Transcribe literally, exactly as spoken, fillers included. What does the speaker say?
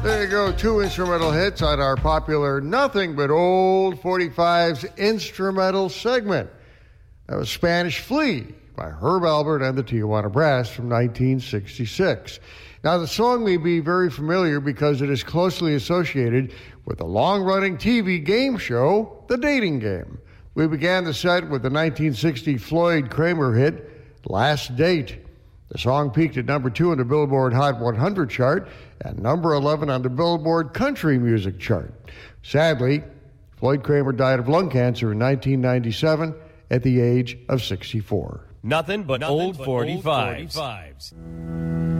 There you go, two instrumental hits on our popular Nothing But Old forty-fives instrumental segment. That was Spanish Flea by Herb Alpert and the Tijuana Brass from nineteen sixty-six. Now, the song may be very familiar because it is closely associated with the long-running T V game show, The Dating Game. We began the set with the nineteen sixty Floyd Kramer hit, Last Date. The song peaked at number two on the Billboard Hot one hundred chart and number eleven on the Billboard Country Music chart. Sadly, Floyd Kramer died of lung cancer in nineteen ninety-seven at the age of sixty-four. Nothing but Nothing old but forty-fives. old forty-fives.